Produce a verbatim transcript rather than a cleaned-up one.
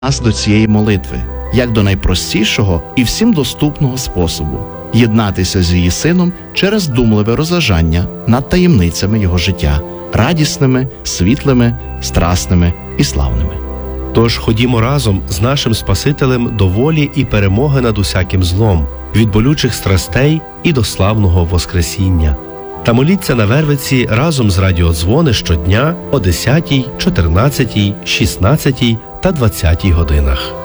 нас до цієї молитви, як до найпростішого і всім доступного способу – єднатися з її сином через думливе розважання над таємницями його життя, радісними, світлими, страсними і славними. Тож ходімо разом з нашим Спасителем до волі і перемоги над усяким злом, від болючих страстей і до славного Воскресіння. Та моліться на Вервиці разом з радіодзвони щодня о десятій, чотирнадцятій, шістнадцятій та двадцятій годинах.